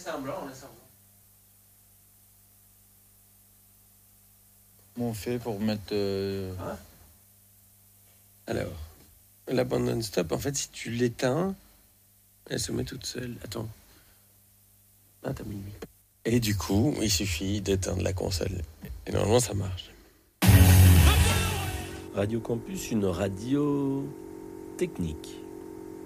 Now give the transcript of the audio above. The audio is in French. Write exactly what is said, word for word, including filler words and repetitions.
semblant, on est semblant. Comment on fait pour mettre... Euh... Hein? Alors, la bande non-stop, en fait, si tu l'éteins, elle se met toute seule. Attends. Ah, t'as mis lui. Et du coup, il suffit d'éteindre la console. Et normalement, ça marche. Radio Campus, une radio technique.